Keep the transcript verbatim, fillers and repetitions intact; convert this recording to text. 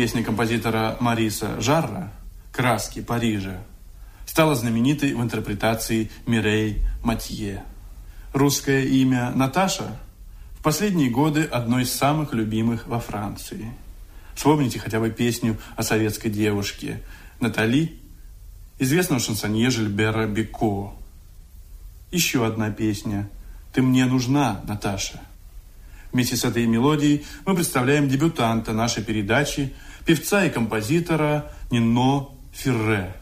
песня композитора Мариса Жарра «Краски Парижа» стала знаменитой в интерпретации Мирей Матье. Русское имя Наташа в последние годы одно из самых любимых во Франции. Вспомните хотя бы песню о советской девушке Натали, известного шансонье Жильбера Беко. Еще одна песня «Ты мне нужна, Наташа». Вместе с этой мелодией мы представляем дебютанта нашей передачи, певца и композитора Нино Ферре.